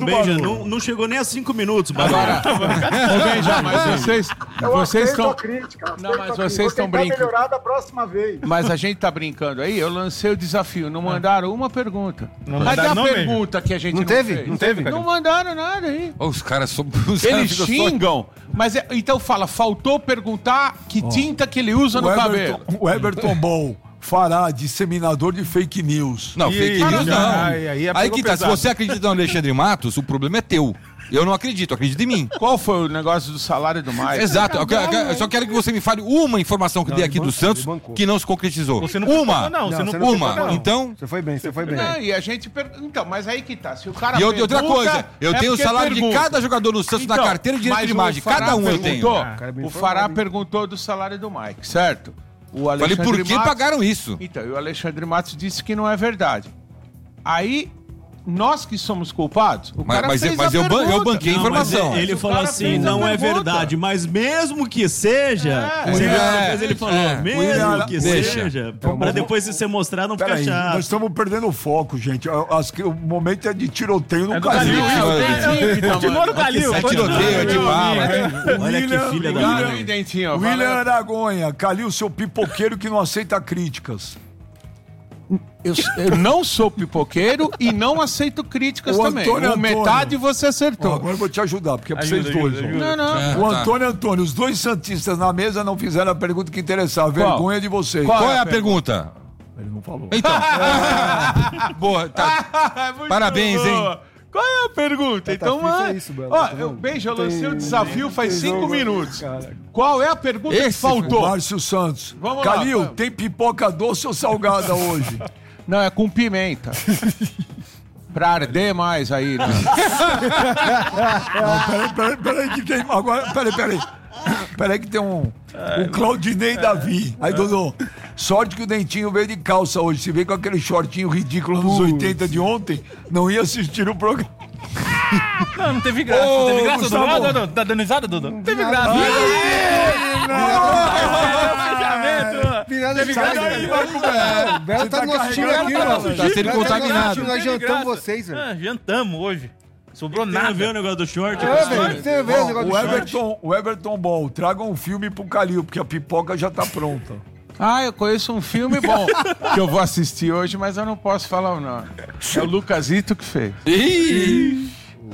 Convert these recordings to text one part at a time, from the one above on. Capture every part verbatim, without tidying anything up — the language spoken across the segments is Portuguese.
Benja não, não chegou nem a cinco minutos. Agora, ô Benja, mas vocês Eu vocês aceito estão a crítica, Não, mas aceito a crítica. vocês estão Vou tentar brincando. melhorar da próxima vez. Mas a gente tá brincando aí, eu lancei o desafio, não mandaram uma pergunta. Não Cadê mandaram a não, pergunta que a gente não, Não teve? fez? Não teve, Não mandaram nada aí. Os caras são... Os Eles caras ficam só- xingam, mas é- então fala, faltou perguntar que tinta que ele usa no O cabelo. Everton, o Everton Ball fará disseminador de fake news. Não, fake Ih, news já- não. aí- aí Aí, pegou que tá, se pesado. você acredita no Alexandre Matos, o problema é teu. Eu não acredito, acredita em mim. Qual foi o negócio do salário do Mike? Exato, eu, quero- eu só quero que você me fale uma informação que dei aqui do Santos que não se concretizou. Você não uma, pipocou, não, você não pipocou, uma. não. Então, Você foi bem, você foi bem. Não, e a gente per... Então, mas aí que tá. Se o cara e eu- e outra pergunta, coisa, eu é tenho o porque salário pergunta. de cada jogador do Santos na Então, carteira e direito mas de o imagem. Fará Cada um eu tenho. perguntou, Ah, cara, bem o informado, Fará hein? perguntou do salário do Mike, certo? O Falei, Alexandre por que Matos- pagaram isso? Então, e o Alexandre Matos disse que não é verdade. Aí, nós que somos culpados, o Mas, cara mas, eu- fez mas a eu, ban- eu pergunta. banquei a Não, mas informação. ele O falou cara assim, fez a não é pergunta. verdade, mas mesmo que seja... É. Você viu É, depois ele falou, é. mesmo William, que deixa. seja, pra depois se você mostrar não fica Peraí, nós chato. estamos perdendo o foco, gente. As que- o momento é de tiroteio no É do Calil. Calil, Continua no Calil. É tiroteio, é de bala. Olha que filha da Olha mãe. aí, Dentinho, William valeu. Aragonha, Calil, seu pipoqueiro que não aceita críticas. Eu, eu não sou pipoqueiro e não aceito críticas O também. Antônio O Antônio. metade você Ó, acertou. agora eu vou te ajudar, porque é pra Ajuda, vocês dois. ajuda, ó. ajuda. Não, não. É, O tá. Antônio Antônio, os dois santistas na mesa não fizeram a pergunta que interessava. Qual? Vergonha de vocês. Qual? Qual é a pergunta? Ele não falou. Então. Boa, tá. Muito Parabéns, hein? boa. Qual é a pergunta? então, FIFA mano. é isso, Belo, Ó, tá eu, vendo? beijo, eu Tem- lancei o desafio faz tem cinco jogo, minutos. cara. Qual é a pergunta que Esse faltou? Márcio Santos. Vamos lá, Calil, vamos. tem pipoca doce ou salgada hoje? Não, é com pimenta. Pra arder mais aí, né? Não, peraí, peraí, peraí que tem. Agora, peraí, peraí. Peraí que tem um. O Claudinei Davi. Aí, Dodô, sorte que o Dentinho veio de calça hoje. Se veio com aquele shortinho ridículo nos oitenta de ontem, não ia assistir o programa. Não, não teve graça. Ô, Não teve graça, Gustavo. Dudu? Ah, Dudu, tá dando risada, Dudu? Não teve graça. Virada de casa, velho. O Belo tá no nosso time aqui, mano. Tá sendo contaminado. Nós jantamos vocês, velho. Ah, jantamos hoje. Sobrou Tem a nada. ver o negócio do short? É, velho, você vê o negócio Ó, do o short. Everton, o Everton Ball, traga um filme pro Calil, porque a pipoca já tá pronta. Ah, eu conheço um filme bom que eu vou assistir hoje, mas eu não posso falar o nome. É o Lucasito que fez. Ih!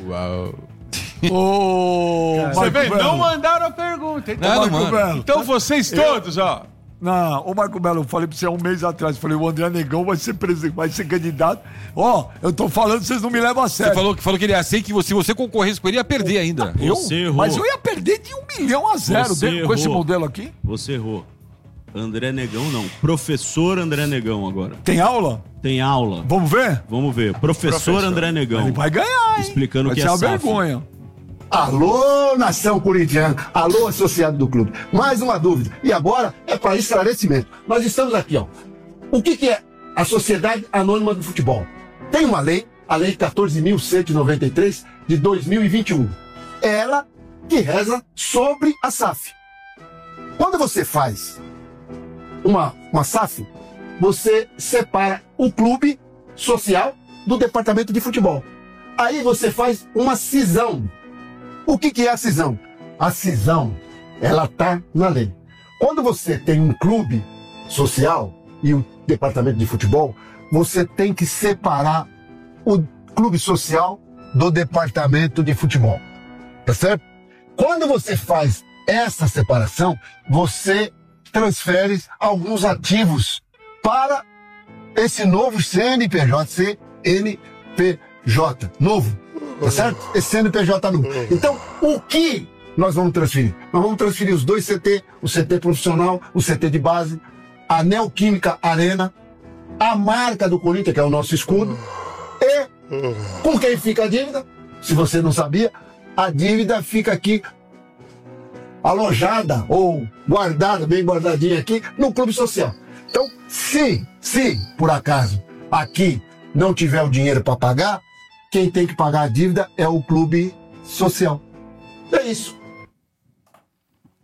Ô, Você Marco vê? Belo. Não mandaram a pergunta. Então, Não, Marco mano. Belo. então vocês todos, ó. Não, ô Marco Belo, eu falei pra você há um mês atrás, falei, o André Negão vai ser presidente, vai ser candidato. Ó, eu tô falando, vocês não me levam a Você sério. falou, que- falou que ele ia ser que você- se você concorresse com ele, ia perder ainda. Eu? Você errou. Mas eu ia perder de um milhão a zero Você de- com esse errou. modelo aqui. Você errou. André Negão não. Professor André Negão agora. Tem aula? Tem aula. Vamos ver? Vamos ver. Professor, André Negão. Ele vai ganhar, hein? Explicando o vai que ser é uma S A F. vergonha. Alô, nação corintiana. Alô, associado do clube. Mais uma dúvida. E agora é para esclarecimento. Nós estamos aqui, ó. O que, que é a Sociedade Anônima do Futebol? Tem uma lei, a Lei quatorze mil cento e noventa e três, de dois mil e vinte e um. Ela que reza sobre a S A F. Quando você faz uma, uma S A F, você separa o clube social do departamento de futebol. Aí você faz uma cisão. O que, que é a cisão? A cisão, ela tá na lei. Quando você tem um clube social e um departamento de futebol, você tem que separar o clube social do departamento de futebol. Tá certo? Quando você faz essa separação, você transfere alguns ativos para esse novo C N P J, C N P J novo, tá certo? Esse C N P J novo. Então, o que nós vamos transferir? Nós vamos transferir os dois C T, o C T profissional, o C T de base, a Neoquímica Arena, a marca do Corinthians, que é o nosso escudo, e com quem fica a dívida? Se você não sabia, a dívida fica aqui alojada ou guardada, bem guardadinha aqui, no clube social. Então, se, se por acaso aqui não tiver o dinheiro para pagar, quem tem que pagar a dívida é o clube social. É isso.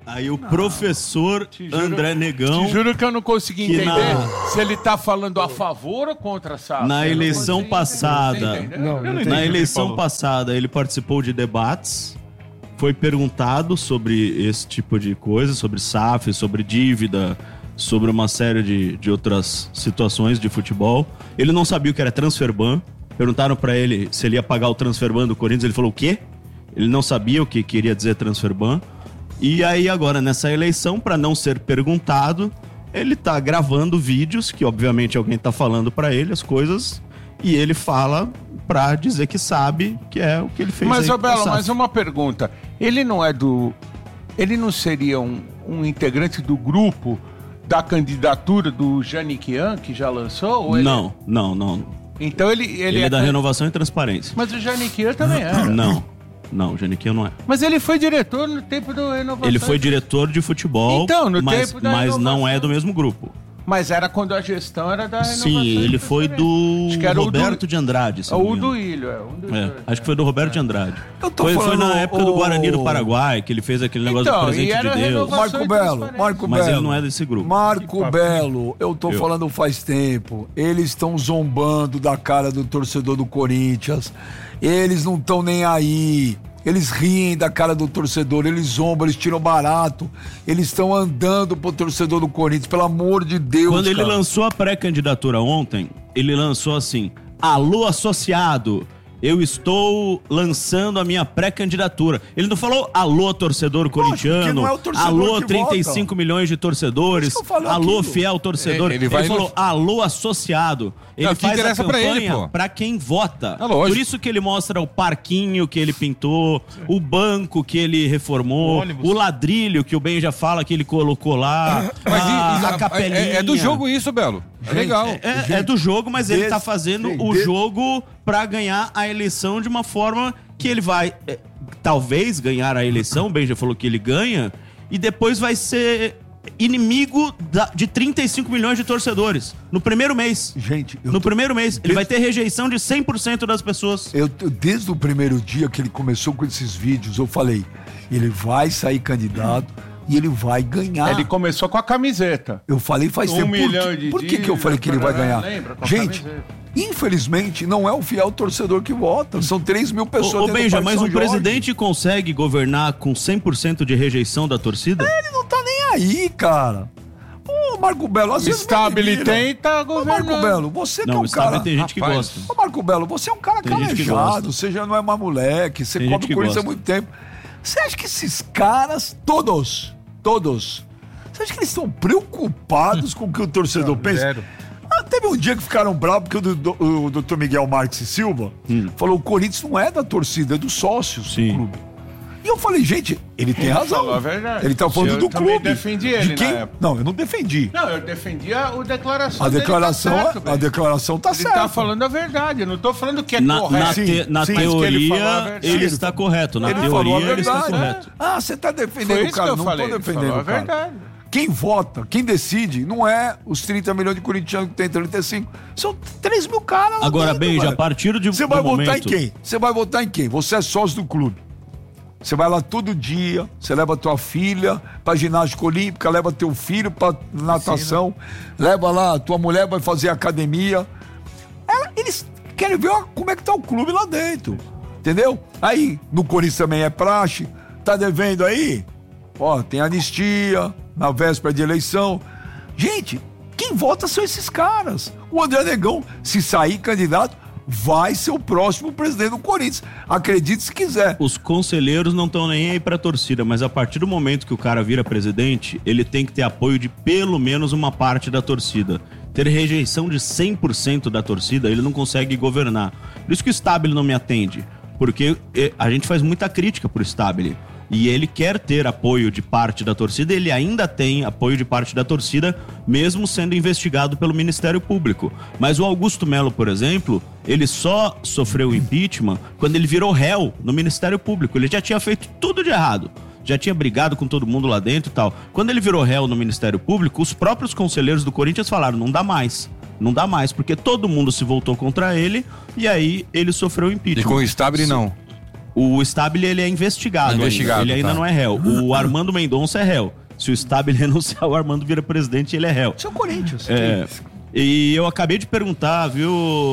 Aí o professor juro- André Negão, Te juro que eu não consegui Que entender na- se ele tá falando a favor ou contra a S A F. na Eu não eleição consegui passada, entender. Não, não na entendi. eleição passada, ele participou de debates, foi perguntado sobre esse tipo de coisa, sobre S A F, sobre dívida, sobre uma série de, de outras situações de futebol. Ele não sabia o que era transferban. Perguntaram pra ele se ele ia pagar o transferban do Corinthians. Ele falou o quê? Ele não sabia o que queria dizer transferban. E aí agora, nessa eleição, pra não ser perguntado, ele tá gravando vídeos, que obviamente alguém tá falando pra ele as coisas, e ele fala pra dizer que sabe que é o que ele fez. Mas, aí ô Belo, com a S A F. mas uma pergunta. Ele não é do... Ele não seria um, um integrante do grupo da candidatura do Janiquian, que já lançou? Ou ele- Não, não, não. Então ele... Ele, Ele, é, é da can- Renovação e Transparência. Mas o Janiquian também é. Não, não, o Janiquinho não é. Mas ele foi diretor no tempo do Renovação. Ele foi diretor de futebol, Então, no mas, tempo da mas não Renovação. é do mesmo grupo. Mas era quando a gestão era da Renovação. Sim, e ele foi do Acho que era o Roberto do- de Andrade. se não Ou me o engano. do Ilho, é. Um dos É, dois, acho que foi do Roberto de Andrade. Eu tô Foi, foi falando, na época do ô- Guarani do Paraguai, que ele fez aquele negócio Então, do presente e era de Deus. renovação. Marco e Belo, transparência. Marco Mas Belo. ele não é desse grupo. Marco Belo, eu tô Eu. falando faz tempo. Eles estão zombando da cara do torcedor do Corinthians. Eles não estão nem aí. Eles riem da cara do torcedor, eles zombam, eles tiram barato. Eles estão andando pro torcedor do Corinthians, pelo amor de Deus. Quando ele cara. lançou a pré-candidatura ontem, ele lançou assim: alô, associado, eu estou lançando a minha pré-candidatura. Ele não falou alô, torcedor corintiano, não é o torcedor alô, que trinta e vota. cinco milhões de torcedores, Por isso que eu falo alô, aquilo. fiel torcedor. É, ele Ele, vai falou no- alô, associado. Ele Não, que faz a interessa pra campanha ele, pô. pra quem vota. É lógico. Por isso que ele mostra o parquinho que ele pintou, o banco que ele reformou, O o, ônibus. ladrilho que o Ben já fala que ele colocou lá, Mas a, e- e- a capelinha. é, é do jogo isso, Belo. É legal. É, é do jogo, mas ele Des- tá fazendo Gente, o de- jogo pra ganhar a eleição de uma forma que ele vai, é, talvez, ganhar a eleição. O Ben já falou que ele ganha, e depois vai ser inimigo da- de trinta e cinco milhões de torcedores no primeiro mês. Gente, eu No tô- primeiro mês. Ele vai ter rejeição de cem por cento das pessoas. Eu, eu- desde o primeiro dia que ele começou com esses vídeos, eu falei, ele vai sair candidato e ele vai ganhar. Ele começou com a camiseta. Eu falei faz Um tempo. Por milhão que- de Por que, que eu dívidas, falei que ele vai ganhar? lembra? Com a Gente, camiseta. infelizmente, não é o fiel torcedor que vota. São três mil pessoas. Ô, ô dentro do Benja, Parque mas São um Jorge. presidente consegue governar com cem por cento de rejeição da torcida? Ele não tá nem aí, cara. Ô, Marco Belo, às O vezes. Stabile me tem e tá Ô, Marco governando. Belo, você que Não, é o um Stabile cara. tem gente que Rapaz. gosta. Ô, Marco Belo, você é um cara Tem gente que calejado, gosta. você já não é mais moleque, você Tem cobre gente que o Corinthians há gosta. muito tempo. Você acha que esses caras, todos, todos, você acha que eles estão preocupados com o que o torcedor pensa? zero. Ah, teve um dia que ficaram bravos porque o, do- o doutor Miguel Marques e Silva falou o Corinthians não é da torcida, é dos sócios Sim. do clube. E eu falei, gente, ele tem razão. falou a verdade. Ele tá falando Eu do também clube. defendi ele De na quem? época. Não, eu não defendi. Não, eu defendia o declaração A dele, declaração, tá certo, a velho. declaração tá Ele certa. tá falando a verdade, eu não tô falando que é Na, correto. na, te- na sim, mas que ele falou a teoria, verdade. ele está correto. Na Ele falou a teoria, ele está verdade. correto. Ah, você tá defendendo Foi o isso cara. que eu Não falei, tô ele defendendo falou o cara. a verdade. Quem vota, quem decide, não é os trinta milhões de corintianos que tem trinta e cinco. São três mil caras lá Agora, dentro, Benja, velho. a partir de Você do vai votar em momento... quem? Você vai votar em quem? Você é sócio do clube. Você vai lá todo dia, você leva tua filha pra ginástica olímpica, leva teu filho pra natação, leva lá, tua mulher vai fazer academia. Ela- eles querem ver ó, como é que tá o clube lá dentro, entendeu? Aí, no Corinthians também é praxe, tá devendo aí? Ó, tem anistia, na véspera de eleição. Gente, quem vota são esses caras. O André Negão, se sair candidato, vai ser o próximo presidente do Corinthians. Acredite se quiser. Os conselheiros não estão nem aí pra torcida, mas a partir do momento que o cara vira presidente, ele tem que ter apoio de pelo menos uma parte da torcida. Ter rejeição de cem por cento da torcida, ele não consegue governar. Por isso que o Stabile não me atende, porque eh, a gente faz muita crítica pro Stabile. E ele quer ter apoio de parte da torcida, ele ainda tem apoio de parte da torcida, mesmo sendo investigado pelo Ministério Público. Mas o Augusto Melo, por exemplo, ele só sofreu impeachment quando ele virou réu no Ministério Público. Ele já tinha feito tudo de errado, já tinha brigado com todo mundo lá dentro e tal. Quando ele virou réu no Ministério Público, os próprios conselheiros do Corinthians falaram, não dá mais. Não dá mais, porque todo mundo se voltou contra ele e aí ele sofreu E impeachment. com o Stabile, não. O Stabile, ele é investigado, Investigado, ainda. Ele ainda tá. não é réu. O Armando Mendonça é réu. Se o Stabile renunciar, o Armando vira presidente e ele é réu. Isso é o Corinthians. É, e eu acabei de perguntar, viu,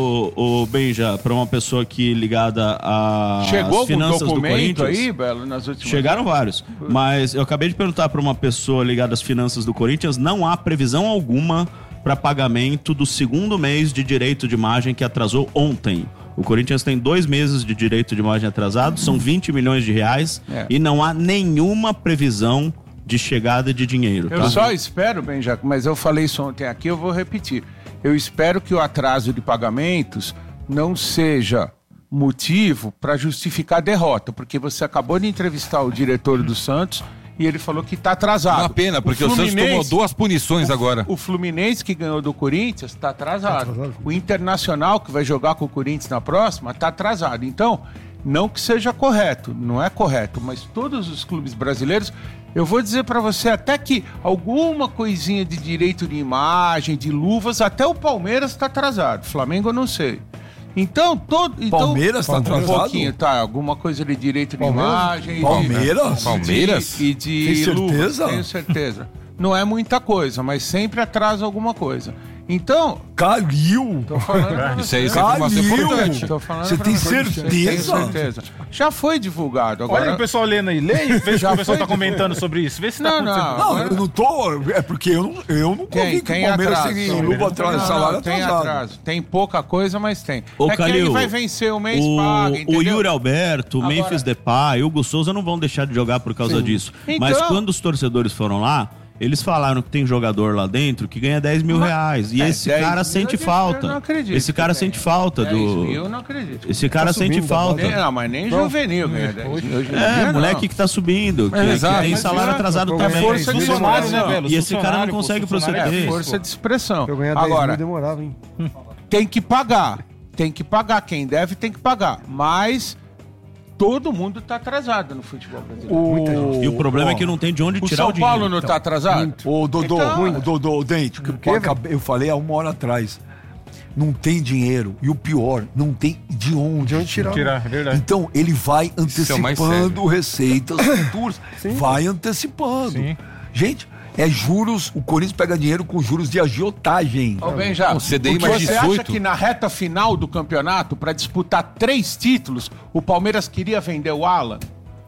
o Benja, pra uma pessoa aqui ligada às Chegou com finanças do documento Corinthians. aí, Belo, nas últimas... Chegaram vários, mas eu acabei de perguntar para uma pessoa ligada às finanças do Corinthians, não há previsão alguma para pagamento do segundo mês de direito de imagem que atrasou ontem. O Corinthians tem dois meses de direito de imagem atrasado, são vinte milhões de reais É. e não há nenhuma previsão de chegada de dinheiro. Eu tá? só espero, Benjaco, mas eu falei isso ontem aqui, eu vou repetir. Eu espero que o atraso de pagamentos não seja motivo para justificar a derrota, porque você acabou de entrevistar o diretor do Santos e ele falou que está atrasado. Uma pena, porque o, Santos tomou duas punições agora. O Fluminense, que ganhou do Corinthians, está atrasado. Tá atrasado. O Internacional, que vai jogar com o Corinthians na próxima, está atrasado. Então, não que seja correto, não é correto, mas todos os clubes brasileiros, eu vou dizer para você até que alguma coisinha de direito de imagem, de luvas, até o Palmeiras está atrasado. Flamengo eu não sei. Então, todo. Então, Palmeiras tá atrasado? Um pouquinho, tá. Alguma coisa de direito de Palmeiras? imagem. e de- Palmeiras? Palmeiras? E de, e de Tem luvas, certeza? tenho certeza. Não é muita coisa, mas sempre atrasa alguma coisa. Então, Calil. tô falando pra Isso você. aí, isso é informação Calil. importante. Tô falando Você pra tem você. certeza? Tenho certeza. Já foi divulgado. Olha Agora, o pessoal lendo aí. Lê e vê se Já o pessoal foi tá comentando sobre isso. Vê se tá Não, acontecendo. não. Não, eu não tô. É porque eu não, eu não tem, ouvi que tem o Palmeiras atraso. tem luva atrás, Não, salário não, tem atrasado. atraso. Tem pouca coisa, mas tem. Ô, é que Calil, ele vai vencer o mês, o, paga, o entendeu? Yuri Alberto, o Agora- Memphis Depay, o Hugo Souza não vão deixar de jogar por causa disso. Então- Mas quando os torcedores foram lá, eles falaram que tem jogador lá dentro que ganha dez mil Mas- reais. E É, esse dez cara mil sente eu falta. não acredito Esse que cara tenha. sente falta dez do. mil, eu não acredito. Esse cara Tá sente subindo falta. Nem- não, mas nem juvenil ganha dez mil. Hoje em É, dia, moleque não. que tá subindo, que, que exato. tem Mas salário é, atrasado eu também. força de Funcionário, né, velho? E esse cara não Funcionário, pô, consegue funcionário proceder. É, força de expressão. Pra eu ganhar dez Agora, mil demorava, hein? tem que pagar. Tem que pagar. Quem deve tem que pagar. Mas todo mundo tá atrasado no futebol brasileiro. E o problema Ó, é que não tem de onde O tirar São o dinheiro. Paulo não tá atrasado? Ô, Dodô, Então- ô, Dodô, Dente, que eu, acabei- eu falei há uma hora atrás. Não tem dinheiro. E o pior, não tem de onde. De onde tirar. Tirar, é verdade. Então, ele vai Isso é o mais antecipando sério. receitas futuras. Vai antecipando. Sim. Gente, é juros. O Corinthians pega dinheiro com juros de agiotagem. Ô, Benja, O C D I porque mais você acha dezoito. que na reta final do campeonato, para disputar três títulos, o Palmeiras queria vender o Alan?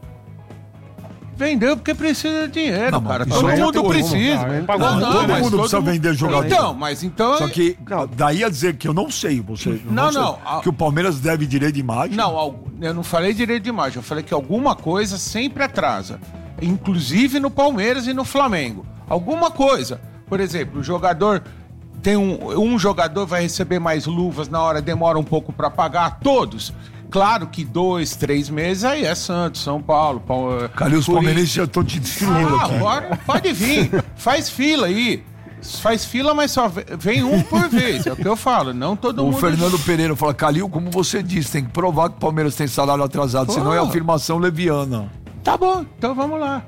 Vendeu porque precisa de dinheiro, Não, mas cara. isso Todo aí é mundo todo mundo, precisa. cara. Pagou Não, tudo, não, todo mas mundo precisa vender jogador. Então, mas então... Só que daí a dizer que eu não sei, você eu Não, sei, não, a- que o Palmeiras deve direito de imagem. Não, al- eu não falei direito de imagem, eu falei que alguma coisa sempre atrasa. Inclusive no Palmeiras e no Flamengo. Alguma coisa. Por exemplo, o jogador tem um, um jogador vai receber mais luvas na hora, demora um pouco para pagar todos. Claro que dois, três meses aí é Santos, São Paulo, Paulo Calil, os palmeirenses já estão te destruindo Ah, aqui. agora pode vir. Faz fila aí. Faz fila, mas só ve- vem um por vez. É o que eu falo. Não todo O mundo. Fernando Pereira fala, Calil, como você disse, tem que provar que o Palmeiras tem salário atrasado, senão é Pô. afirmação leviana. Tá bom, então vamos lá.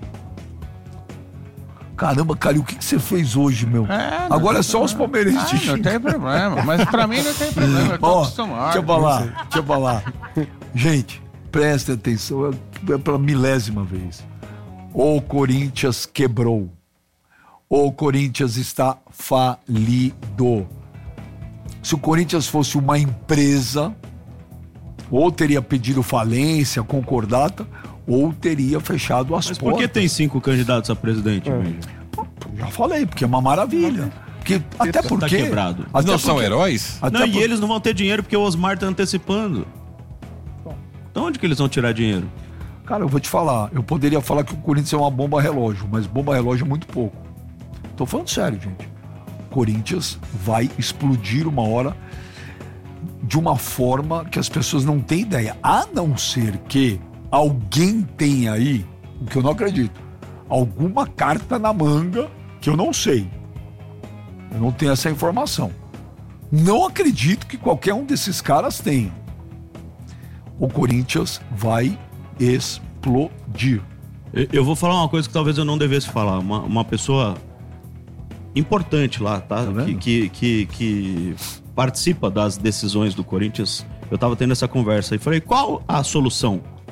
Caramba, Calil, o que, que você fez hoje, meu? É, não Agora é tem só os problema. palmeirenses te Ah, não xingando. tem problema. Mas pra mim não tem problema. Eu tô Ó, acostumado. deixa eu falar, deixa eu falar. Gente, prestem atenção, é é pela milésima vez. O Corinthians quebrou. O Corinthians está falido. Se o Corinthians fosse uma empresa, ou teria pedido falência, concordata, ou teria fechado as Mas por portas. que tem cinco candidatos a presidente, Benja? Já falei, porque é uma maravilha. Porque, até tá porque... quebrado. Até Não são porque- heróis? até Não, por- e eles não vão ter dinheiro porque o Osmar tá antecipando. Então onde que eles vão tirar dinheiro? Cara, eu vou te falar, eu poderia falar que o Corinthians é uma bomba relógio, mas bomba relógio é muito pouco. Tô falando sério, gente. O Corinthians vai explodir uma hora de uma forma que as pessoas não têm ideia. A não ser que alguém tenha aí, o que eu não acredito, alguma carta na manga que eu não sei. Eu não tenho essa informação. Não acredito que qualquer um desses caras tenha. O Corinthians vai explodir. Eu- Eu vou falar uma coisa que talvez eu não devesse falar. Uma, uma pessoa importante lá, tá? vendo? que, que, que, que participa das decisões do Corinthians. Eu tava tendo essa conversa e falei, qual a solução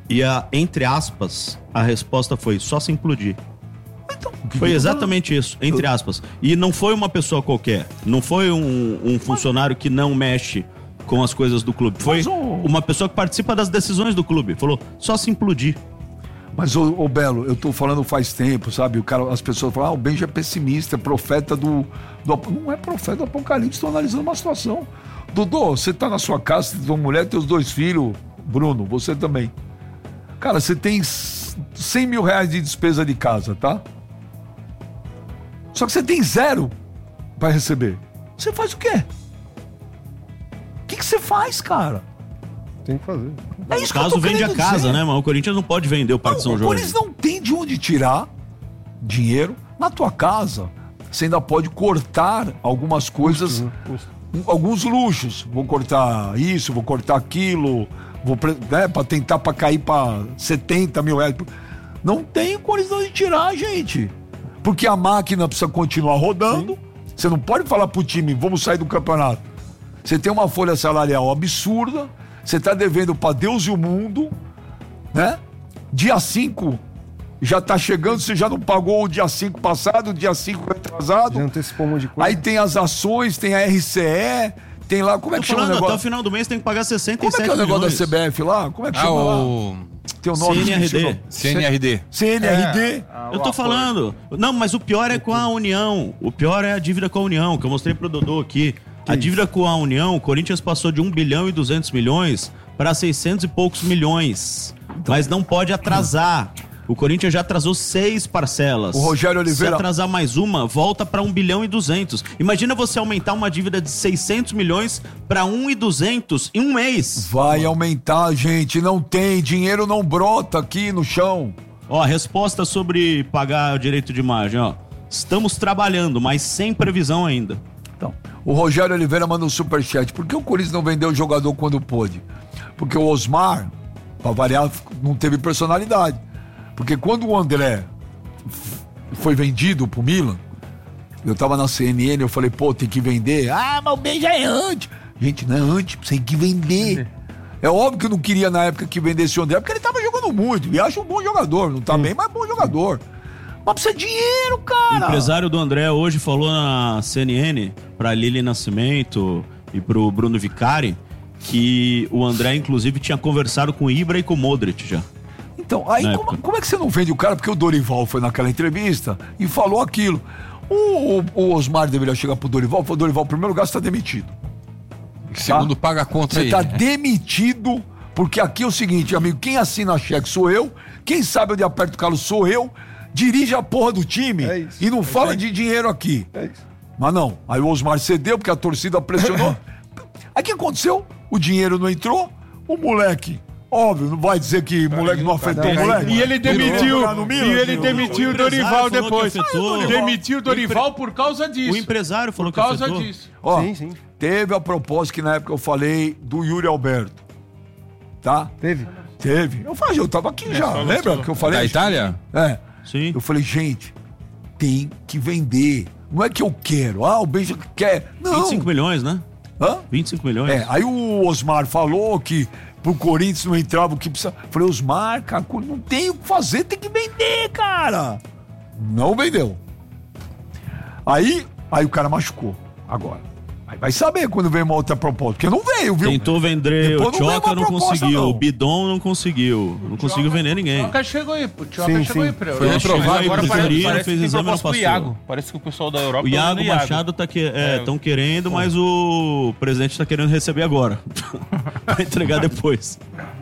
E, a, entre aspas, a resposta foi só se implodir. Então, o que Foi que eu tô exatamente isso, entre aspas. E não foi uma pessoa qualquer. Não foi um, um funcionário que não mexe com as coisas do clube. Foi Mas o- uma pessoa que participa das decisões do clube. Falou, só se implodir. Mas, ô, ô Belo, eu tô falando faz tempo, sabe? O cara, as pessoas falam, ah, o Benja é pessimista, é profeta do, do... Não é profeta do apocalipse, estou analisando uma situação. Dodô, você tá na sua casa, você tem uma mulher, tem os dois filhos. Bruno, você também. Cara, você tem cem mil reais de despesa de casa, tá? Só que você tem zero pra receber. Você faz o quê? O que que você faz, cara? Tem que fazer. É No isso que eu caso, tô vende a querendo casa, dizer. né, mano? O Corinthians não pode vender o Parque Não, São o Jorge. Corinthians não tem de onde tirar dinheiro. Na tua casa, você ainda pode cortar algumas coisas, um- alguns luxos. Vou cortar isso, vou cortar aquilo, vou pre- né, para tentar para cair para setenta mil reais. Não tem o Corinthians de onde tirar, gente. Porque a máquina precisa continuar rodando. Você não pode falar pro time, vamos sair do campeonato. Você tem uma folha salarial absurda, você tá devendo para Deus e o mundo, né? Dia cinco já tá chegando, você já não pagou o dia cinco passado, o dia cinco atrasado. Já antecipou um monte de coisa. Aí tem as ações, tem a R C E, tem lá, como é Tô que chama o falando, até o negócio? final do mês tem que pagar sessenta e Como é sete que é o negócio milhões. da C B F lá? Como é que Ah, chama lá? o Tem o nome, C N R D. esqueci o nome. C N R D. C N R D. Eu tô falando. Não, mas o pior é com a União. O pior é a dívida com a União, que eu mostrei pro Dodô aqui. A dívida com a União, o Corinthians passou de um bilhão e duzentos milhões para seiscentos e poucos milhões. Mas não pode atrasar. O Corinthians já atrasou seis parcelas. O Rogério Oliveira- Se atrasar mais uma, volta para um bilhão e duzentos. Imagina você aumentar uma dívida de seiscentos milhões para um e duzentos em um mês. Vai aumentar, gente. Não tem. Dinheiro não brota aqui no chão. Ó, a resposta sobre pagar o direito de imagem, ó. Estamos trabalhando, mas sem previsão ainda. Então, o Rogério Oliveira manda um superchat. Por que o Corinthians não vendeu o jogador quando pôde? Porque o Osmar, pra variar, não teve personalidade. Porque quando o André f- foi vendido pro Milan, eu tava na C N N, eu falei, pô, tem que vender. Ah, mas o bem já é antes. Gente, não é antes, tem que vender. É óbvio que eu não queria na época que vendesse o André, porque ele tava jogando muito. E acho um bom jogador. Não tá bem, mas é bom jogador. Mas precisa de dinheiro, O cara. empresário do André hoje falou na C N N pra Lili Nascimento e pro Bruno Vicari que o André, inclusive, tinha conversado com o Ibra e com o Modric já. Então, aí Na como, época. como é que você não vende o cara? Porque o Dorival foi naquela entrevista e falou aquilo. O, o- o Osmar deveria chegar pro Dorival e falar, Dorival, em primeiro lugar, você tá demitido. Segundo, paga a conta Você aí. tá demitido, porque aqui é o seguinte, amigo, quem assina cheque sou eu, quem sabe onde aperta o calo sou eu, dirige a porra do time É isso. e não fala de dinheiro aqui. É isso. Mas não, aí o Osmar cedeu porque a torcida pressionou. Aí o que aconteceu? O dinheiro não entrou, o moleque, óbvio, não vai dizer que o moleque não afetou o moleque. E ele demitiu, Jogar no Milan, e ele meu. demitiu o empresário Dorival falou que depois. afetou. Demitiu o Dorival por causa O disso. empresário falou Por que causa afetou. disso. Ó, Sim, sim. teve a proposta que na época eu falei do Yuri Alberto, tá? Teve. Teve. Eu falei, eu tava aqui já, só lembra lançou. que eu falei? Da Itália? É. Sim. Eu falei, gente, tem que vender. Não é que eu quero. Ah, o Benja quer. Não. vinte e cinco milhões, né? Hã? vinte e cinco milhões. É, aí o Osmar falou que pro Corinthians não entrava o que precisa. Eu falei, Osmar, cara, não tem o que fazer, tem que vender, cara. Não vendeu. Aí, aí o cara machucou. Agora. Aí vai saber quando vem uma outra proposta. Porque não veio, viu? Tentou vender Depois o não veio Tchoca, uma não proposta, conseguiu. não. O Bidon não conseguiu. Não conseguiu vender ninguém. O Tioca chegou aí, o Tioca Sim, chegou sim. aí pra Foi Europa. reprovado. Agora Agora o parece, Vitorino parece fez que tem exame, não proposta pro passou. Iago. Parece que o pessoal da Europa O tá Iago olhando o Machado tá que, é, É. tão querendo, mas o presidente tá querendo receber agora. Vai entregar depois.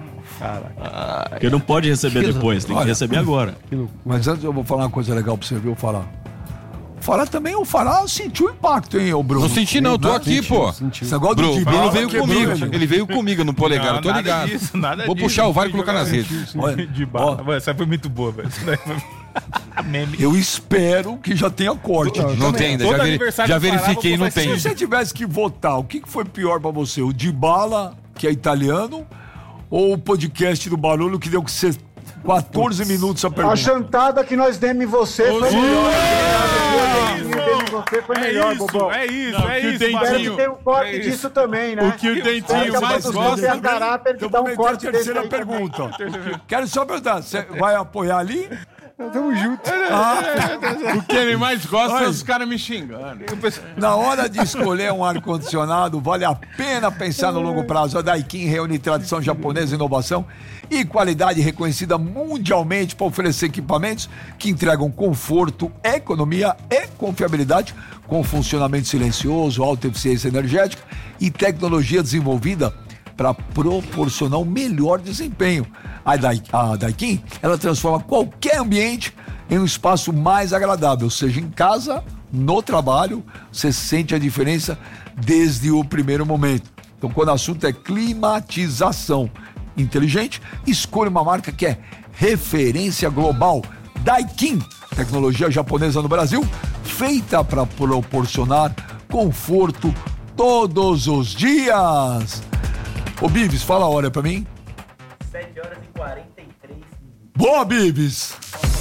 Porque não pode receber depois, tem que Olha. receber agora. Mas antes eu vou falar uma coisa legal pra você ver, eu falar. Fará também, o Fará sentiu o impacto, hein, ô Bruno? Não senti não, tô aqui, pô. Sentiu. Esse negócio do Bruno, Dybala Bruno veio quebrou comigo. ele. Ele veio comigo no polegar, Não, eu tô nada ligado. disso, nada Vou disso. puxar o VAR e Fui colocar nas jogar redes. Olha, De ó, bala. Mano, essa foi muito boa, velho. Isso daí foi- Meme. eu espero que já tenha corte. Não, Não tem ainda, Todo já, veri- aniversário já do Pará, verifiquei, vou não postar tem. Se você tivesse que votar, o que que foi pior pra você? O Dybala, que é italiano, ou o podcast do Barulho, que deu que ser quatorze minutos a A pergunta? chantada que nós demos em você foi melhor. você foi É melhor, isso, Bobão. é isso, Não, é que o isso, dentinho- Espero Marinho. que tenha um corte É isso. disso também, né? O que o dentinho mais Você gosta... tem caráter de Eu dar vou um meter a corte desse terceira aí pergunta. Quero só perguntar, você vai apoiar ali? Tamo junto. O que ele mais gosta é os caras me xingando. Na hora de escolher um ar-condicionado, vale a pena pensar no longo prazo. A Daikin reúne tradição japonesa, inovação e qualidade reconhecida mundialmente para oferecer equipamentos que entregam conforto, economia e confiabilidade, com funcionamento silencioso, alta eficiência energética e tecnologia desenvolvida para proporcionar um melhor desempenho. A, Dai, a Daikin, ela transforma qualquer ambiente em um espaço mais agradável, seja em casa, no trabalho, você sente a diferença desde o primeiro momento. Então, quando o assunto é climatização inteligente, escolha uma marca que é referência global. Daikin, tecnologia japonesa no Brasil, feita para proporcionar conforto todos os dias. Ô, Bives, fala a hora pra mim. sete horas e quarenta e três minutos. Boa, Bives!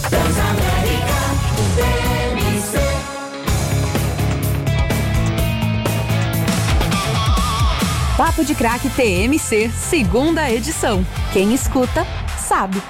Papo de Craque T M C, segunda edição. Quem escuta, sabe.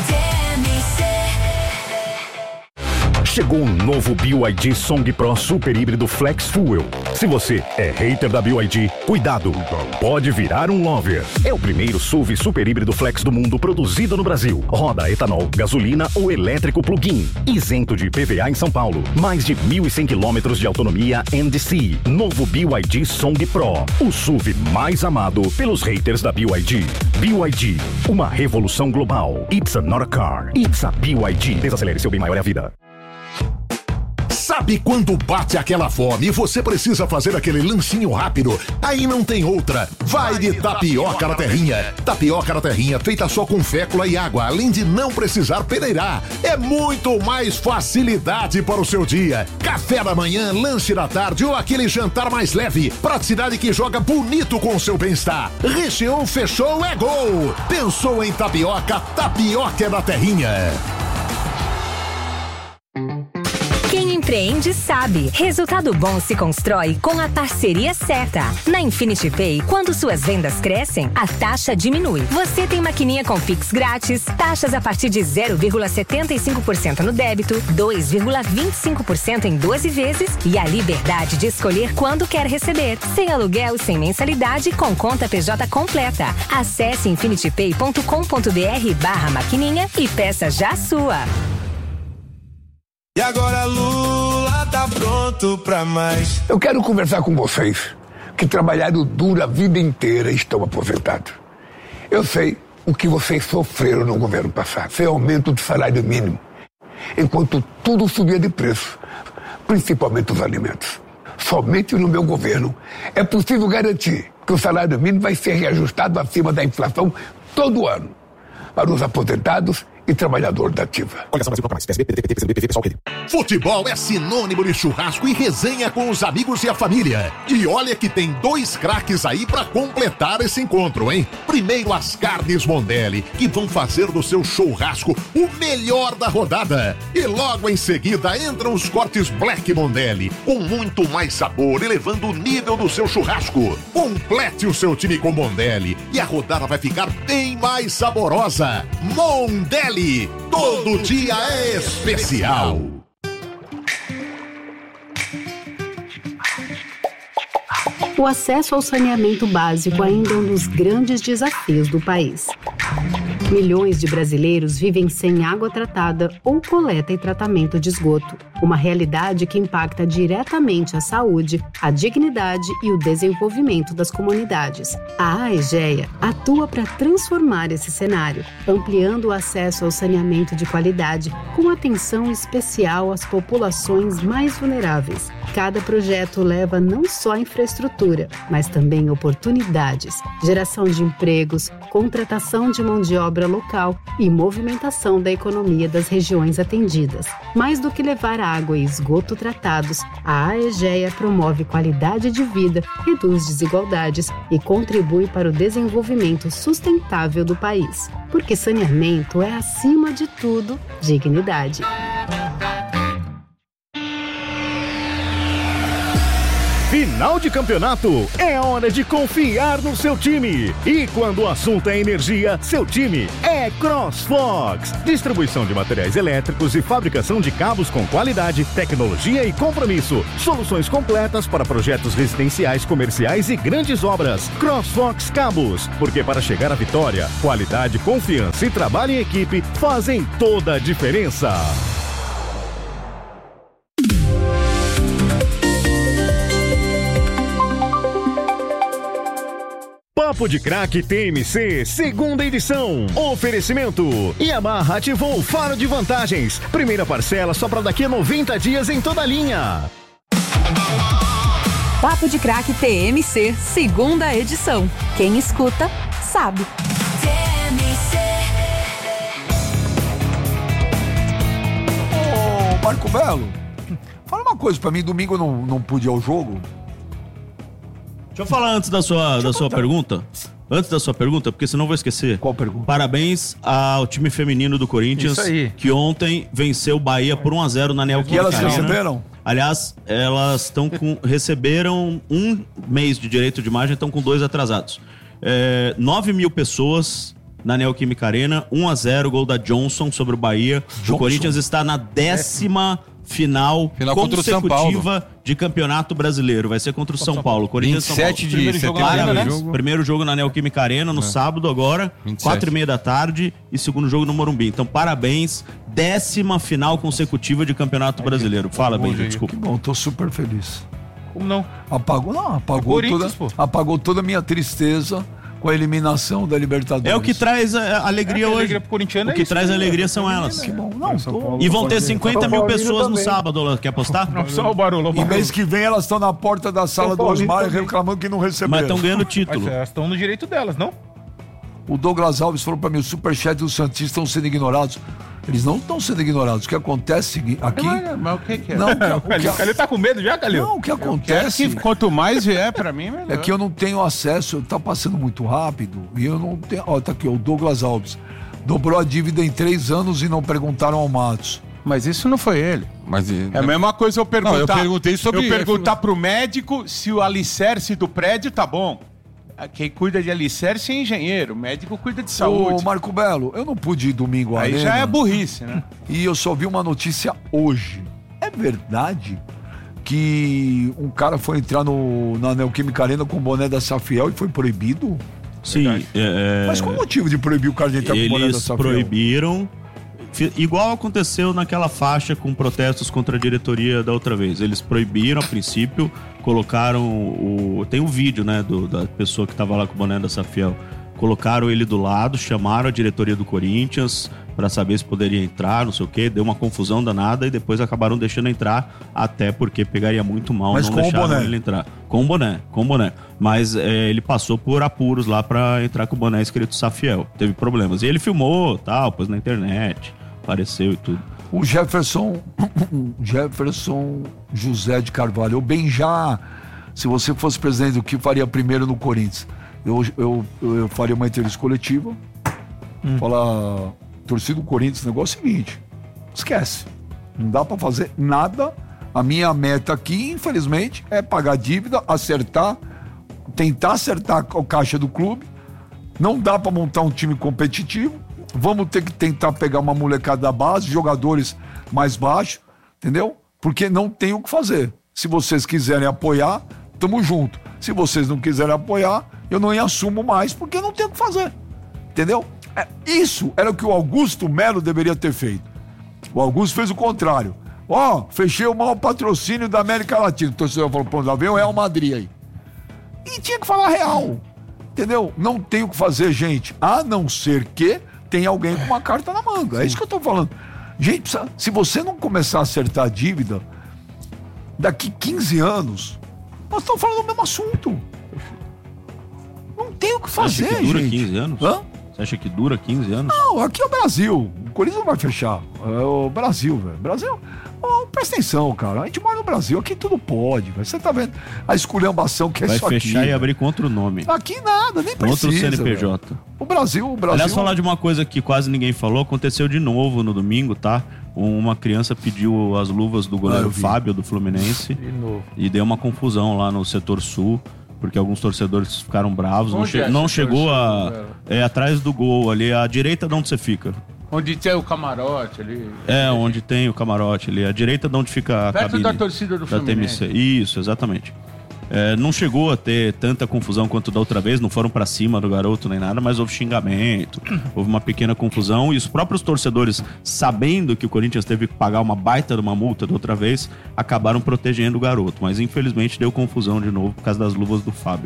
Chegou um novo B Y D Song Pro Super Híbrido Flex Fuel. Se você é hater da B Y D, cuidado, pode virar um lover. É o primeiro S U V super híbrido flex do mundo produzido no Brasil. Roda etanol, gasolina ou elétrico plug-in. Isento de I P V A em São Paulo. Mais de mil e cem quilômetros de autonomia N D C. Novo B Y D Song Pro. O S U V mais amado pelos haters da B Y D. B Y D, uma revolução global. It's not a car, it's a B Y D. Desacelere, seu bem maior é a vida. Sabe quando bate aquela fome e você precisa fazer aquele lanchinho rápido? Aí não tem outra. Vai de tapioca na terrinha. Tapioca na terrinha feita só com fécula e água, além de não precisar peneirar. É muito mais facilidade para o seu dia. Café da manhã, lanche da tarde ou aquele jantar mais leve. Praticidade que joga bonito com o seu bem-estar. Recheou, fechou, é gol. Pensou em tapioca? Tapioca é na terrinha. Quem empreende sabe. Resultado bom se constrói com a parceria certa. Na Infinity Pay, quando suas vendas crescem, a taxa diminui. Você tem maquininha com Pix grátis, taxas a partir de zero vírgula setenta e cinco por cento no débito, dois vírgula vinte e cinco por cento em doze vezes e a liberdade de escolher quando quer receber. Sem aluguel, sem mensalidade, com conta P J completa. Acesse infinitypay ponto com ponto br barra maquininha e peça já a sua. E agora Lula tá pronto pra mais. Eu quero conversar com vocês que trabalharam duro a vida inteira e estão aposentados. Eu sei o que vocês sofreram no governo passado, sem aumento do salário mínimo, enquanto tudo subia de preço, principalmente os alimentos. Somente no meu governo é possível garantir que o salário mínimo vai ser reajustado acima da inflação todo ano para os aposentados e trabalhador da ativa. Futebol é sinônimo de churrasco e resenha com os amigos e a família. E olha que tem dois craques aí pra completar esse encontro, hein? Primeiro as carnes Mondelli, que vão fazer do seu churrasco o melhor da rodada. E logo em seguida entram os cortes Black Mondelli, com muito mais sabor, elevando o nível do seu churrasco. Complete o seu time com Mondelli e a rodada vai ficar bem mais saborosa. Mondelli, todo dia é especial. O acesso ao saneamento básico ainda é um dos grandes desafios do país. Milhões de brasileiros vivem sem água tratada ou coleta e tratamento de esgoto, uma realidade que impacta diretamente a saúde, a dignidade e o desenvolvimento das comunidades. A AEGEA atua para transformar esse cenário, ampliando o acesso ao saneamento de qualidade, com atenção especial às populações mais vulneráveis. Cada projeto leva não só infraestrutura, mas também oportunidades, geração de empregos, contratação de mão de obra local e movimentação da economia das regiões atendidas. Mais do que levar água e esgoto tratados, a AEGEA promove qualidade de vida, reduz desigualdades e contribui para o desenvolvimento sustentável do país. Porque saneamento é, acima de tudo, dignidade. Final de campeonato é hora de confiar no seu time. E quando o assunto é energia, seu time é CrossFox. Distribuição de materiais elétricos e fabricação de cabos com qualidade, tecnologia e compromisso. Soluções completas para projetos residenciais, comerciais e grandes obras. CrossFox Cabos, porque para chegar à vitória, qualidade, confiança e trabalho em equipe fazem toda a diferença. Papo de Craque T M C, segunda edição. Oferecimento. Yamaha ativou o faro de vantagens. Primeira parcela só para daqui a noventa dias em toda a linha. Papo de Craque T M C, segunda edição. Quem escuta, sabe. T M C. Ô, Marco Belo, fala uma coisa pra mim. Domingo eu não, não pude ir ao jogo. Deixa eu falar antes da sua, da sua pergunta. Antes da sua pergunta, porque senão eu vou esquecer. Qual pergunta? Parabéns ao time feminino do Corinthians, Isso aí. que ontem venceu o Bahia por um a zero na Neoquímica E elas Arena. receberam? Aliás, elas estão com receberam um mês de direito de imagem, estão com dois atrasados. É, nove mil pessoas na Neoquímica Arena, um a zero, gol da Johnson sobre o Bahia. Johnson. O Corinthians está na décima final, Final contra o São consecutiva de campeonato brasileiro. Vai ser contra o São Paulo. Corinthians vinte e sete de setembro, Parabéns. né? Jogo. Primeiro jogo na Neoquímica Arena, no É. sábado agora, vinte e sete. quatro e meia da tarde, e segundo jogo no Morumbi. Então, parabéns. Décima final consecutiva de campeonato brasileiro. Fala, Benji, desculpa. Que bom, tô super feliz. Como não? Apagou, não, apagou É toda, Corinthians, pô. apagou toda a minha tristeza com a eliminação da Libertadores. É o que traz a a alegria É, a hoje. alegria pro corintiano O é que isso, traz né? alegria são elas. Que bom, não, tô... E vão ter cinquenta mil pessoas no também. sábado, Lan. Quer apostar? Não, só o barulho. o E barulho. mês que vem elas estão na porta da sala São do Paulino Osmar também. reclamando que não Mas receberam. estão ganhando Mas título. elas estão no direito delas, não? O Douglas Alves falou pra mim, o superchat dos Santistas estão sendo ignorados. Eles não estão sendo ignorados. O que acontece aqui... Mas, mas o que que é? Não, o que, O Calil, o Calil tá com medo já, Calil? não, o que Quero acontece... que quanto mais vier pra mim, melhor. É que eu não tenho acesso, tá passando muito rápido e eu não tenho. Ó, tá aqui, ó, o Douglas Alves. Dobrou a dívida em três anos e não perguntaram ao Matos. Mas isso não foi ele. Mas, É a mesma coisa eu perguntar. Não, eu perguntei sobre- Eu perguntar pro médico se o alicerce do prédio tá bom. Quem cuida de alicerce é engenheiro. O médico cuida de Ô, saúde. Marco Belo, eu não pude ir domingo à Aí Arena, já é burrice, né? e eu só vi uma notícia hoje. É verdade que um cara foi entrar no, na Neoquímica Arena com o boné da Safiel e foi proibido? Sim. é- Mas qual o motivo de proibir o cara de entrar com o boné da Eles Safiel? proibiram, fi- igual aconteceu naquela faixa com protestos contra a diretoria da outra vez. Eles proibiram a princípio, colocaram o... Tem um vídeo, né, do, da pessoa que tava lá com o boné da Safiel. Colocaram ele do lado, chamaram a diretoria do Corinthians para saber se poderia entrar, não sei o quê. Deu uma confusão danada e depois acabaram deixando entrar, até porque pegaria muito mal Mas não com o deixaram boné. ele entrar. Com o boné, com o boné. Mas é, ele passou por apuros lá para entrar com o boné escrito Safiel. Teve problemas. E ele filmou, tal, pôs na internet, apareceu e tudo. O Jefferson, Jefferson José de Carvalho. Eu bem já, se você fosse presidente, o que faria primeiro no Corinthians? Eu, eu, eu faria uma entrevista coletiva, Hum. falar, torcida do Corinthians, o negócio é o seguinte, esquece, não dá pra fazer nada. A minha meta aqui, infelizmente, é pagar dívida, acertar, tentar acertar o caixa do clube. Não dá pra montar um time competitivo. Vamos ter que tentar pegar uma molecada da base, jogadores mais baixos, entendeu? Porque não tem o que fazer. Se vocês quiserem apoiar, tamo junto. Se vocês não quiserem apoiar, eu não assumo mais, porque não tem o que fazer. Entendeu? É, isso era o que o Augusto Melo deveria ter feito. O Augusto fez o contrário. Ó, oh, fechei o maior patrocínio da América Latina. O torcedor falou, pô, lá vem o Real Madrid aí. E tinha que falar real. Entendeu? Não tem o que fazer, gente. A não ser que tem alguém com uma carta na manga. É isso que eu tô falando. Gente, precisa, se você não começar a acertar a dívida, daqui quinze anos, nós estamos falando do mesmo assunto. Não tem o que Você acha fazer, que dura gente. quinze anos? Hã? Você acha que dura quinze anos? Não, aqui é o Brasil. O Corinthians não vai fechar. É o Brasil, velho. Brasil... Oh, presta atenção, cara. A gente mora no Brasil, aqui tudo pode, velho. Você tá vendo a esculhambação que é vai isso aqui. Vai fechar e véio. abrir contra o nome. Aqui nada, nem precisa. Contra o C N P J. Véio. O Brasil, o Brasil... Aliás, falar de uma coisa que quase ninguém falou, aconteceu de novo no domingo, tá? Uma criança pediu as luvas do goleiro ah, Fábio, do Fluminense. De novo. E deu uma confusão lá no setor sul, porque alguns torcedores ficaram bravos. Onde não, che é não chegou a... É atrás do gol ali, à direita de onde você fica. Onde tem o camarote ali. É, onde tem o camarote ali. À direita de onde fica a perto cabine. da torcida do Fluminense. T M C. Isso, exatamente. É, não chegou a ter tanta confusão quanto da outra vez, não foram pra cima do garoto nem nada, mas houve xingamento, houve uma pequena confusão e os próprios torcedores, sabendo que o Corinthians teve que pagar uma baita de uma multa da outra vez, acabaram protegendo o garoto. Mas infelizmente deu confusão de novo por causa das luvas do Fábio.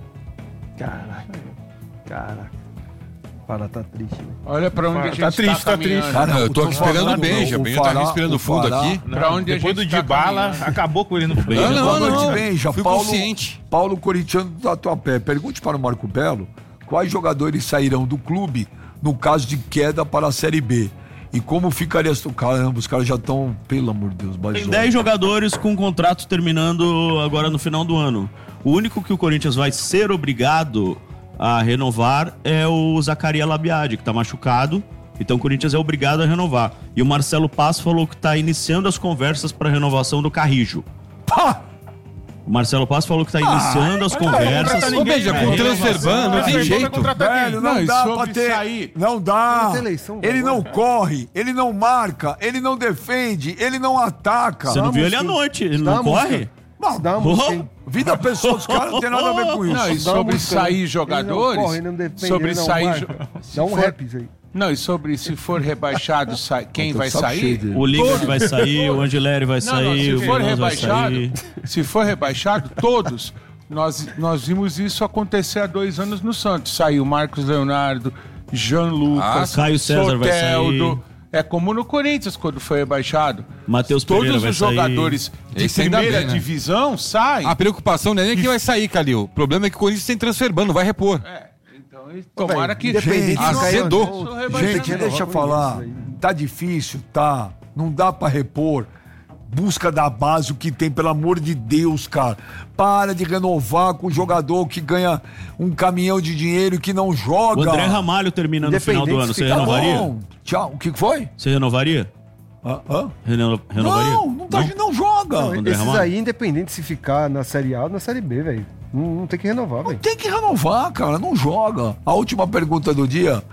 Caraca. Caraca. Para, tá triste, né? Olha pra onde a gente tá triste, tá triste. Cara, eu tô aqui esperando bem, já bem, eu tava respirando fundo aqui. Pra onde Depois do Dybala, tá acabou com ele no Benja. Não, não, não. Benja, Fui Paulo, consciente. Paulo Corintiano do Tatuapé. Pergunte para o Marco Belo quais jogadores sairão do clube no caso de queda para a Série B. E como ficaria... Caramba, os caras já estão... Pelo amor de Deus, Tem dez jogadores com contrato terminando agora no final do ano. O único que o Corinthians vai ser obrigado a renovar é o Zacarias Labiade, que tá machucado. Então o Corinthians é obrigado a renovar. E o Marcelo Paz falou que tá iniciando as conversas para renovação do Carrijo. Pá! O Marcelo Paz falou que tá iniciando ah, as conversas. Ô, Beija, com o transferban não tem jeito. Velho, não, não dá pra ter... Sair. Não dá. Ele não corre, ele não marca, ele não defende, ele não ataca. Você não viu ele à noite, ele não corre? Não, dá uma vida pessoal dos caras não tem nada a ver com isso. Não, e sobre sair jogadores, ele não corre, ele não defende, sobre ele não sair, dá um for... rap aí. Não, e sobre se for rebaixado, sai... quem vai sair? O Liga vai sair, o Angeleri vai sair, não, não, se for o rebaixado, se for rebaixado, todos. Nós, nós vimos isso acontecer há dois anos no Santos. Saiu Marcos Leonardo, Jean Lucas, ah, Caio César Soteldo, vai sair. É como no Corinthians, quando foi rebaixado. Matheus Pereira Todos os jogadores sair. de primeira bem, né? divisão saem. A preocupação não é nem que vai sair, Calil. O problema é que o Corinthians tem transferban, não vai repor. É, então tomara que... Gente, azedou. Gente, deixa eu falar. Tá difícil, tá. Não dá pra repor. Busca da base o que tem, pelo amor de Deus, cara. Para de renovar com o jogador que ganha um caminhão de dinheiro e que não joga. O André Ramalho termina no final do ano. Você renovaria? Bom. Tchau. O que foi? Você renovaria? Ah, ah? Reno, renovaria? Não, não, tá, não? não joga. Não, esses Ramalho? Aí, independente se ficar na Série A ou na Série B, velho. Não, não tem que renovar, velho. Tem que renovar, cara. Não joga. A última pergunta do dia.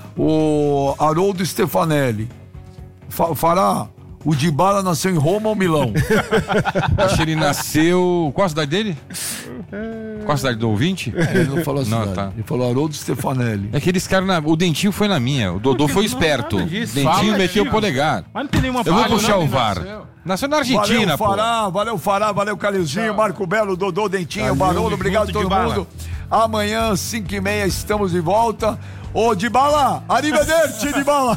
O Haroldo Stefanelli. Fa- fará... O Dybala nasceu em Roma ou Milão? Acho que ele nasceu... Qual a cidade dele? Qual a cidade do ouvinte? É, ele não falou a cidade. Não, tá. Ele falou Haroldo Stefanelli. É que eles caras... Na... O Dentinho foi na minha. O Dodô foi esperto. O Dentinho meteu o polegar. Mas não tem nenhuma Eu vou puxar o V A R. Nasceu. nasceu na Argentina, valeu, pô. Fará, valeu, Fará, valeu, Calilzinho, Marco Belo, Dodô, Dentinho, Barolo, obrigado a todo mundo. Amanhã, cinco e meia, estamos de volta. Ô, Dybala, arrivederci, Dybala.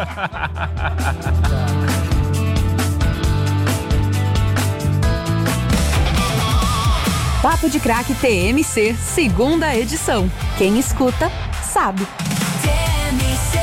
Papo de Craque T M C, segunda edição. Quem escuta, sabe. T M C.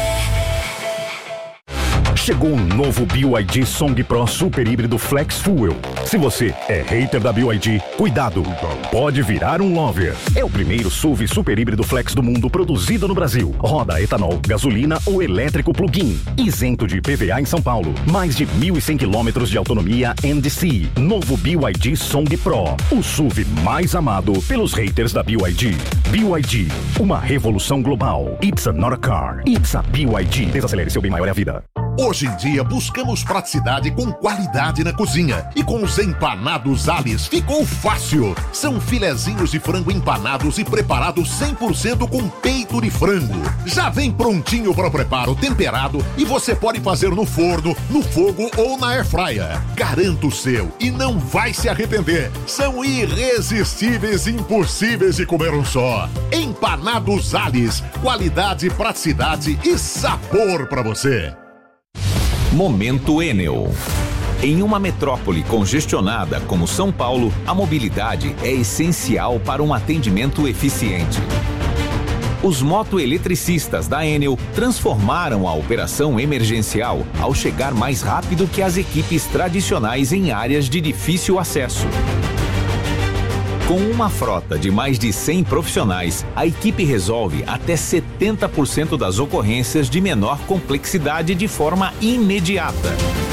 Chegou um novo B Y D Song Pro Super Híbrido Flex Fuel. Se você é hater da B Y D, cuidado, pode virar um lover. É o primeiro S U V super híbrido flex do mundo produzido no Brasil. Roda etanol, gasolina ou elétrico plug-in. Isento de I P V A em São Paulo. Mais de mil e cem quilômetros de autonomia N D C. Novo B Y D Song Pro. O S U V mais amado pelos haters da B Y D. B Y D, uma revolução global. It's not a car, it's a B Y D. Desacelere, seu bem maior é a vida. Hoje em dia, buscamos praticidade com qualidade na cozinha. E com os empanados Alice ficou fácil. São filezinhos de frango empanados e preparados cem por cento com peito de frango. Já vem prontinho para o preparo, temperado, e você pode fazer no forno, no fogo ou na airfryer. Garanto o seu e não vai se arrepender. São irresistíveis e impossíveis de comer um só. Empanados Alice. Qualidade, praticidade e sabor para você. Momento Enel. Em uma metrópole congestionada como São Paulo, a mobilidade é essencial para um atendimento eficiente. Os motoeletricistas da Enel transformaram a operação emergencial ao chegar mais rápido que as equipes tradicionais em áreas de difícil acesso. Com uma frota de mais de cem profissionais, a equipe resolve até setenta por cento das ocorrências de menor complexidade de forma imediata.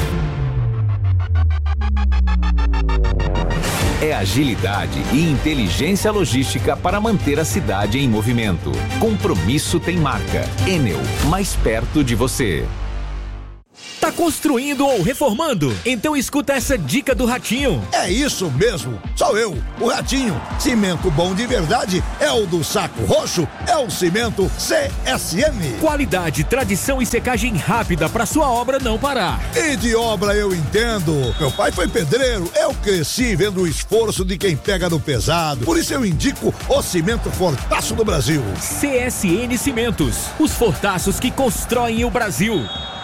É agilidade e inteligência logística para manter a cidade em movimento. Compromisso tem marca. Enel, mais perto de você. Tá construindo ou reformando? Então escuta essa dica do Ratinho. É isso mesmo, sou eu, o Ratinho. Cimento bom de verdade é o do Saco Roxo, é o Cimento C S M. Qualidade, tradição e secagem rápida para sua obra não parar. E de obra eu entendo. Meu pai foi pedreiro, eu cresci vendo o esforço de quem pega no pesado. Por isso eu indico o Cimento Fortaço do Brasil. C S N Cimentos, os fortaços que constroem o Brasil.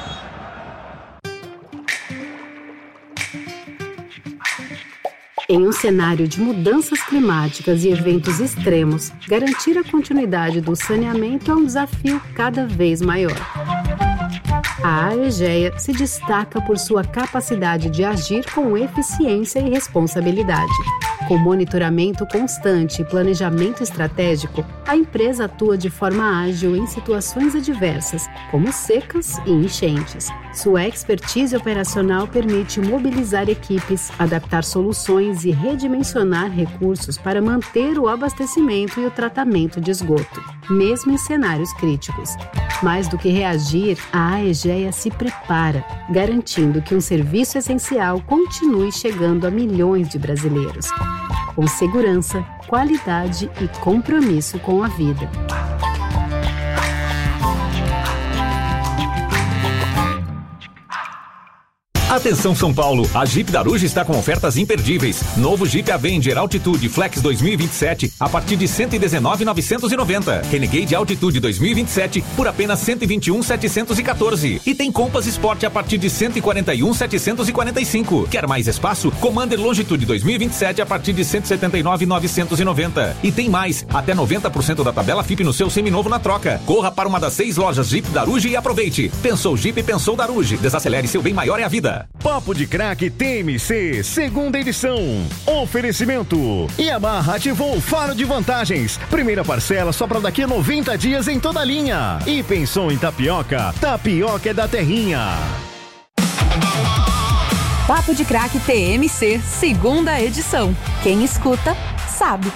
Em um cenário de mudanças climáticas e eventos extremos, garantir a continuidade do saneamento é um desafio cada vez maior. A Aegea se destaca por sua capacidade de agir com eficiência e responsabilidade. Com monitoramento constante e planejamento estratégico, a empresa atua de forma ágil em situações adversas, como secas e enchentes. Sua expertise operacional permite mobilizar equipes, adaptar soluções e redimensionar recursos para manter o abastecimento e o tratamento de esgoto, mesmo em cenários críticos. Mais do que reagir, a Aegea se prepara, garantindo que um serviço essencial continue chegando a milhões de brasileiros. Com segurança, qualidade e compromisso com a vida. Atenção São Paulo, a Jeep Daruja está com ofertas imperdíveis. Novo Jeep Avenger Altitude Flex dois mil e vinte e sete a partir de cento e dezenove mil novecentos e noventa. Renegade Altitude dois mil e vinte e sete por apenas cento e vinte e um mil setecentos e quatorze. E tem Compass Sport a partir de cento e quarenta e um mil setecentos e quarenta e cinco. Quer mais espaço? Commander Longitude dois mil e vinte e sete a partir de cento e setenta e nove mil novecentos e noventa. E tem mais, até noventa por cento da tabela F I P no seu seminovo na troca. Corra para uma das seis lojas Jeep Daruja e aproveite. Pensou Jeep, pensou Daruja. Desacelere, seu bem maior é a vida. Papo de Craque T M C, segunda edição. Oferecimento. Yamaha ativou o faro de vantagens. Primeira parcela só para daqui a noventa dias em toda a linha. E pensou em tapioca? Tapioca é da Terrinha. Papo de Craque T M C, segunda edição. Quem escuta, sabe.